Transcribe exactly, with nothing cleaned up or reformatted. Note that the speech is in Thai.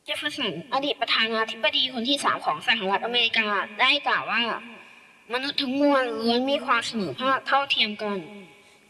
เจฟเฟอร์สันอดีตประธานาธิบดีคนที่สามของสหรัฐอเมริกาได้กล่าวว่ามนุษย์ทั้งมวลล้วนมีความเสมอภาคเท่าเทียมกัน